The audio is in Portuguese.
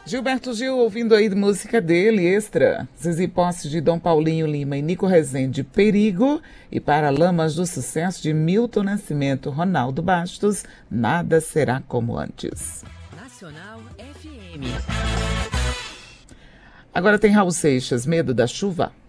Gilberto Gil, ouvindo aí de música dele, Extra. Zizi Posse de Dom Paulinho Lima e Nico Rezende, Perigo. E Paralamas do Sucesso de Milton Nascimento, Ronaldo Bastos, Nada Será Como Antes. Nacional FM. Agora tem Raul Seixas, Medo da Chuva.